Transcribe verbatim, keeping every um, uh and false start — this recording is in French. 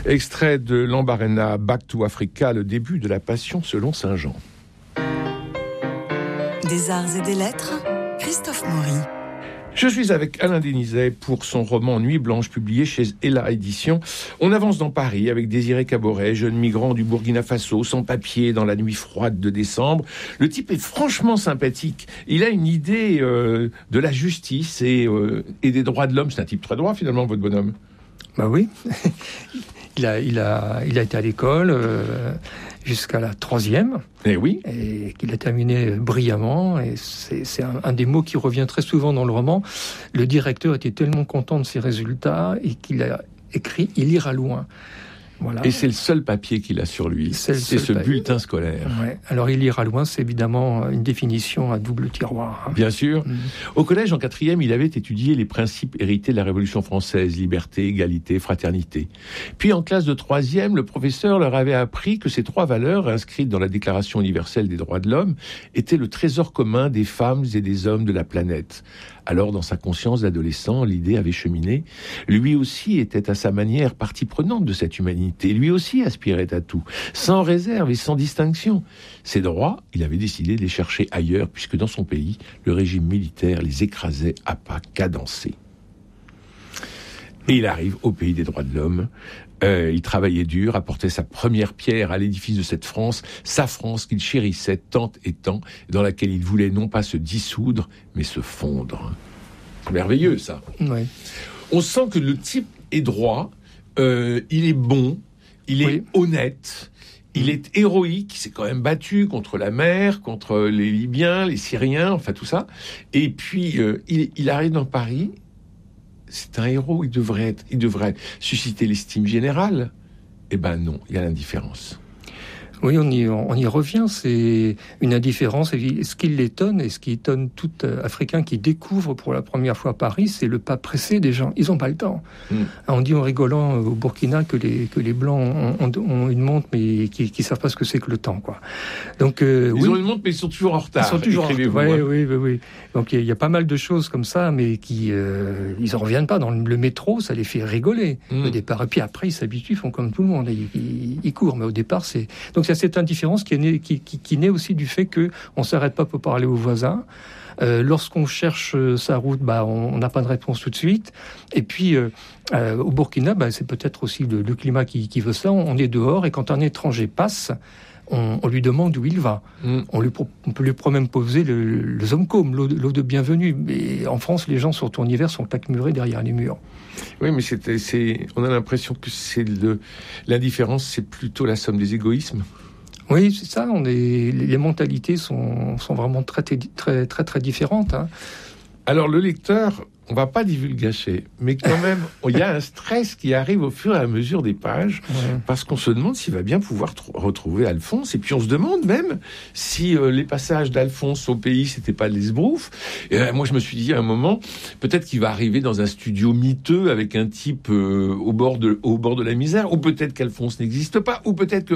Extrait de Lambarena, Back to Africa, le début de la Passion selon saint Jean. Des arts et des lettres, Christophe Maury. Je suis avec Alain Dénizet pour son roman Nuit blanche, publié chez Ella Éditions. On avance dans Paris avec Désiré Caboret, jeune migrant du Burkina Faso, sans papier, dans la nuit froide de décembre. Le type est franchement sympathique. Il a une idée euh, de la justice et, euh, et des droits de l'homme. C'est un type très droit, finalement, votre bonhomme. Bah oui. il, a, il, a, il a été à l'école euh, jusqu'à la troisième. Eh oui. Et qu'il a terminé brillamment. Et c'est, c'est un, un des mots qui revient très souvent dans le roman. Le directeur était tellement content de ses résultats et qu'il a écrit « Il ira loin ». Voilà. Et c'est le seul papier qu'il a sur lui, c'est, c'est ce papier. Bulletin scolaire. Ouais. Alors, il ira loin, c'est évidemment une définition à double tiroir. Hein. Bien sûr. Mmh. Au collège, en quatrième, il avait étudié les principes hérités de la Révolution française, liberté, égalité, fraternité. Puis, en classe de troisième, le professeur leur avait appris que ces trois valeurs, inscrites dans la Déclaration universelle des droits de l'homme, étaient le trésor commun des femmes et des hommes de la planète. Alors, dans sa conscience d'adolescent, l'idée avait cheminé. Lui aussi était à sa manière partie prenante de cette humanité. Lui aussi aspirait à tout, sans réserve et sans distinction. Ses droits, il avait décidé de les chercher ailleurs, puisque dans son pays, le régime militaire les écrasait à pas cadencés. Et il arrive au pays des droits de l'homme. Euh, il travaillait dur, apportait sa première pierre à l'édifice de cette France, sa France qu'il chérissait tant et tant, dans laquelle il voulait non pas se dissoudre, mais se fondre. C'est merveilleux, ça. Oui. On sent que le type est droit, euh, il est bon, il est oui. honnête, il est héroïque, il s'est quand même battu contre la mer, contre les Libyens, les Syriens, enfin tout ça. Et puis, euh, il, il arrive dans Paris. C'est un héros, il devrait être, il devrait susciter l'estime générale. Eh ben non, il y a l'indifférence. Oui, on y, on y revient, c'est une indifférence. Et ce qui l'étonne, et ce qui étonne tout Africain qui découvre pour la première fois Paris, c'est le pas pressé des gens. Ils n'ont pas le temps. Mm. On dit en rigolant au Burkina que les, que les Blancs ont, ont, ont une montre, mais qui ne savent pas ce que c'est que le temps, quoi. Donc, euh, ils oui, ont une montre, mais ils sont toujours en retard. Ils sont toujours en retard. Oui, hein. oui, oui, oui. Donc, il y, y a pas mal de choses comme ça, mais qui, euh, ils en reviennent pas. Dans le métro, ça les fait rigoler mm. au départ. Et puis après, ils s'habituent, ils font comme tout le monde. Ils, ils, ils courent, mais au départ, c'est... Donc, il y a cette indifférence qui, est née, qui, qui, qui naît aussi du fait qu'on ne s'arrête pas pour parler aux voisins. Euh, lorsqu'on cherche sa route, bah, on n'a pas de réponse tout de suite. Et puis, euh, euh, au Burkina, bah, c'est peut-être aussi le, le climat qui, qui veut ça. On, on est dehors et quand un étranger passe, on, on lui demande où il va. Mm. On, lui, on peut lui même poser le, le zomcom, l'eau, l'eau de bienvenue. Mais en France, les gens, surtout en hiver, sont claquemurés derrière les murs. Oui, mais c'est, c'est, on a l'impression que c'est le, l'indifférence, c'est plutôt la somme des égoïsmes. Oui, c'est ça. On est, les mentalités sont, sont vraiment très, très, très, très différentes. Hein. Alors, le lecteur, on va pas divulgacher, mais quand même, il y a un stress qui arrive au fur et à mesure des pages, ouais. parce qu'on se demande s'il va bien pouvoir tr- retrouver Alphonse, et puis on se demande même si euh, les passages d'Alphonse au pays, c'était pas l'esbrouf. Et euh, moi, je me suis dit à un moment, peut-être qu'il va arriver dans un studio miteux avec un type euh, au bord de, au bord de la misère, ou peut-être qu'Alphonse n'existe pas, ou peut-être que